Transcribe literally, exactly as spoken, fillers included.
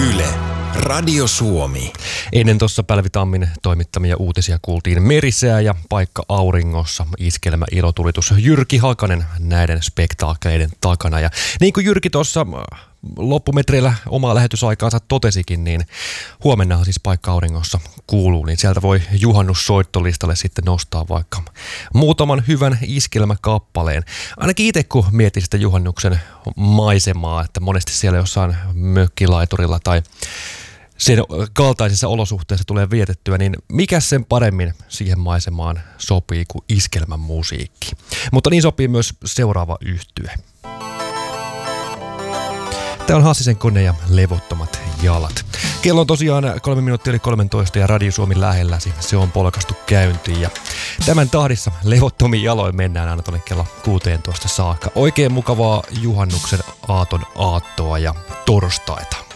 Yle, Radio Suomi. Ennen tuossa Pälvi Tammin toimittamia uutisia kuultiin merisää ja paikka auringossa, iskelmä ilotulitus. Jyrki Hakanen näiden spektaakeleiden takana. Ja niin kuin Jyrki tuossa loppumetreillä omaa lähetysaikaansa totesikin, niin huomennahan siis paikka auringossa kuuluu, niin sieltä voi juhannussoittolistalle sitten nostaa vaikka muutaman hyvän iskelmäkappaleen. Ainakin itse kun mietin sitä juhannuksen maisemaa, että monesti siellä jossain mökkilaiturilla tai sen kaltaisissa olosuhteissa tulee vietettyä, niin mikä sen paremmin siihen maisemaan sopii kuin iskelmän musiikki. Mutta niin sopii myös seuraava yhtye. Tämä on Hassisen kone ja levottomat jalat. Kello on tosiaan kolme minuuttia yli kolmetoista ja Radio Suomi lähelläsi. Se on polkastu käyntiin ja tämän tahdissa levottomiin jaloin mennään aina tuonne kello kuusitoista saakka. Oikein mukavaa juhannuksen aaton aattoa ja torstaita.